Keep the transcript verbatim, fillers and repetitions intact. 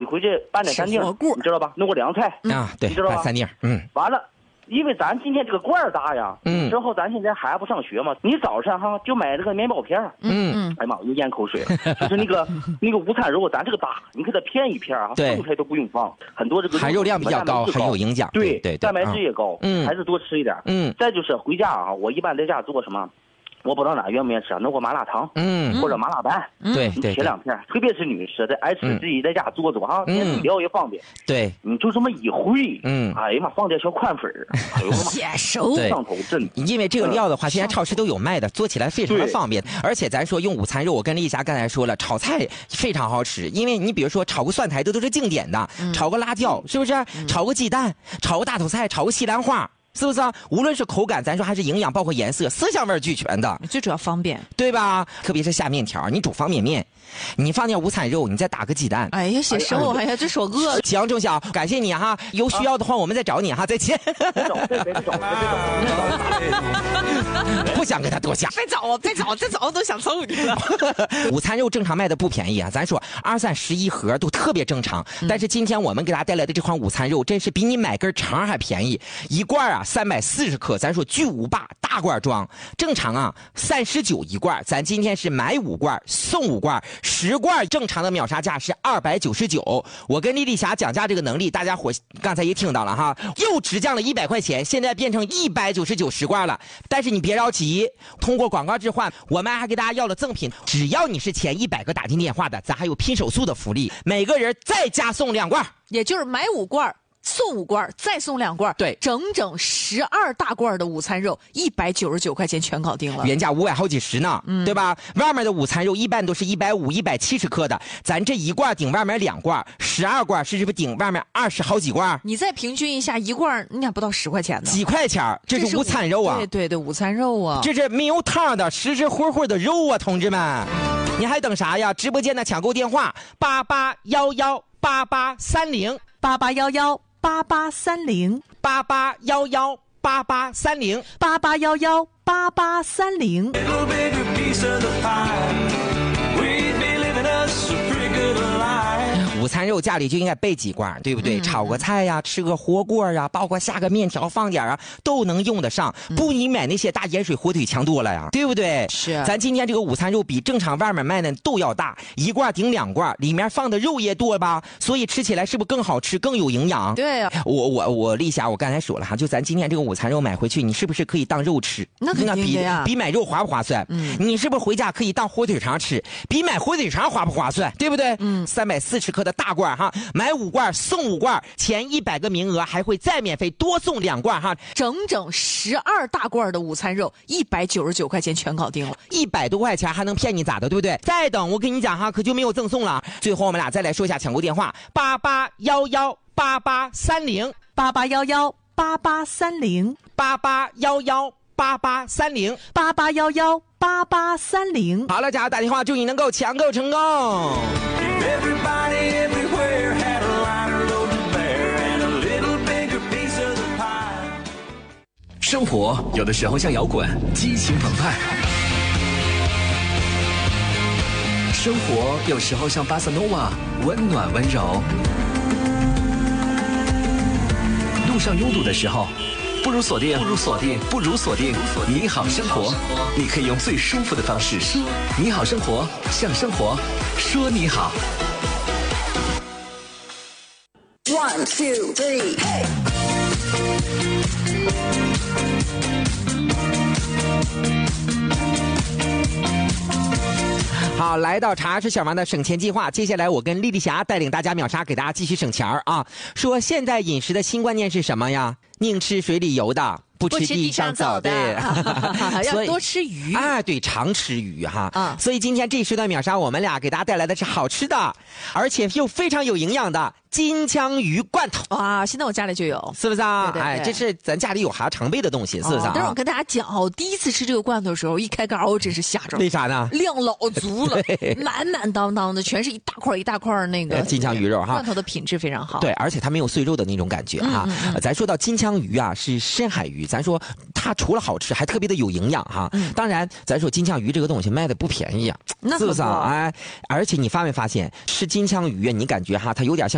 回去拌点三丁，你知道吧？弄个凉菜啊，对， 你知道吧？ 拌三丁，嗯， 完了。因为咱今天这个罐儿大呀，嗯，之后咱现在孩子不上学嘛，你早上哈就买这个面包片儿，嗯，哎呀妈，又咽口水，就是那个那个午餐肉，咱这个大，你给它片一片啊，剩菜都不用放，很多这个含肉量比较高，很有营养， 对对， 蛋白质也高，嗯，还是多吃一点，嗯，再就是回家啊，我一般在家做什么？我不知道哪愿不愿意吃啊，弄个麻辣烫，嗯，或者麻辣拌， 对对， 切两片，特别是女士的爱吃，自己在家做做哈，面底料也方便， 对， 你就这么一烩，嗯，哎呀妈，放点小宽粉儿，哎呦妈，熟上头真。 因为这个料的话，现在超市都有卖的，做起来非常的方便，而且咱说用午餐肉，我跟丽霞刚才说了，炒菜非常好吃，因为你比如说炒个蒜苔，这都是经典的，炒个辣椒是不是？炒个鸡蛋，炒个大头菜，炒个西兰花。是不是啊？无论是口感，咱说还是营养，包括颜色，色香味俱全的， 最主要方便， 对吧？特别是下面条，你煮方便面，你放点午餐肉，你再打个鸡蛋。 哎呀，写生我哎呀，这说饿了。 行，钟晓，感谢你哈，有需要的话我们再找你哈，再见。 别找，别别找，别找，不想跟他多讲。 再找，再找，再找都想凑你了。 午餐肉正常卖的不便宜啊，咱说二三十一盒都特别正常，但是今天我们给大家带来的这款午餐肉，真是比你买根肠还便宜，一罐啊。三百四十克，咱说巨无霸大罐装，正常啊三十九一罐，咱今天是买五罐送五罐，十罐正常的秒杀价是二百九十九。我跟丽丽霞讲价这个能力，大家伙刚才也听到了哈，又直降了一百块钱，现在变成一百九十九十罐了。但是你别着急，通过广告置换，我们还给大家要了赠品，只要你是前一百个打进电话的，咱还有拼手速的福利，每个人再加送两罐， 也就是买五罐。送五罐，再送两罐， 对， 整整十二大罐的午餐肉，一百九十九块钱全搞定了， 原价五百好几十呢，嗯，对吧？外面的午餐肉一般都是一百五、一百七十克的，咱这一罐顶外面两罐，十二罐是不是顶外面二十好几罐？ 你再平均一下，一罐你还不到十块钱呢， 几块钱？这是午餐肉啊！ 对对对，午餐肉啊， 这是没有汤的实实乎乎的肉啊，同志们，你还等啥呀？直播间的抢购电话八八幺幺八八三零八八幺幺。八八三零八八幺幺八八三零八八幺幺八八三零。 午餐肉家里就应该备几罐，对不对？嗯、炒个菜呀，吃个火锅呀，包括下个面条放点啊，都能用得上。不，你买那些大盐水火腿强多了呀，对不对？ 是、啊。 咱今天这个午餐肉比正常外面卖的都要大，一罐顶两罐，里面放的肉也多吧，所以吃起来是不是更好吃、更有营养？ 对啊。 我我我丽霞，我刚才说了哈，就咱今天这个午餐肉买回去，你是不是可以当肉吃？ 那肯定的呀。 比比买肉划不划算？嗯。你是不是回家可以当火腿肠吃？比买火腿肠划不划算？对不对？嗯。三百四十克的大罐哈，买五罐送五罐，前一百个名额还会再免费多送两罐哈， 整整十二大罐的午餐肉，一百九十九块钱全搞定了， 一百多块钱还能骗你咋的，对不对？再等，我跟你讲哈，可就没有赠送了。最后我们俩再来说一下抢购电话：八八幺幺八八三零八八幺幺八八三零八八幺幺八八三零八八幺幺八八三零。 好了，大家打电话，祝你能够抢购成功。 生活有的时候像摇滚，激情澎湃；生活有时候像巴塞诺瓦，温暖温柔。路上拥堵的时候，不如锁定，不如锁定，不如锁定你好生活。你可以用最舒服的方式说你好生活，向生活说你好。 One two three， 嘿。 好，来到茶是小王的省钱计划，接下来我跟丽丽霞带领大家秒杀，给大家继续省钱啊！说现在饮食的新观念是什么呀？宁吃水里游的，不吃地上走的， 要多吃鱼啊！对，常吃鱼哈。嗯，所以今天这一时段秒杀，我们俩给大家带来的是好吃的，而且又非常有营养的金枪鱼罐头啊！现在我家里就有， 是不是啊？ 对对对， 哎，这是咱家里有还常备的东西，是不是啊？ 但是我跟大家讲，我第一次吃这个罐头的时候，一开盖，我真是吓着了。 为啥呢？ 量老足了，满满当当的，全是一大块一大块那个金枪鱼肉哈。 罐头的品质非常好， 对，而且它没有碎肉的那种感觉哈。嗯嗯嗯咱说到金枪鱼啊，是深海鱼，咱说它除了好吃，还特别的有营养哈。嗯、当然，咱说金枪鱼这个东西卖的不便宜啊，是不是啊？哎，而且你发没发现吃金枪鱼啊，你感觉哈，它有点像。